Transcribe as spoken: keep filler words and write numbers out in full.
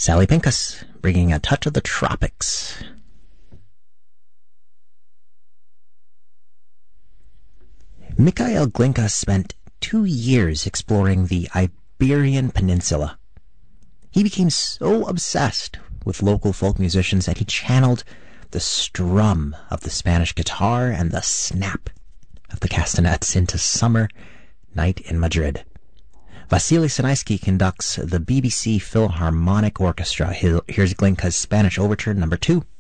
Sally Pincus, bringing a touch of the tropics. Mikhail Glinka spent two years exploring the Iberian Peninsula. He became so obsessed with local folk musicians that he channeled the strum of the Spanish guitar and the snap of the castanets into Summer Night in Madrid. Vasily Sinaisky conducts the B B C Philharmonic Orchestra. Here's Glinka's Spanish Overture number two.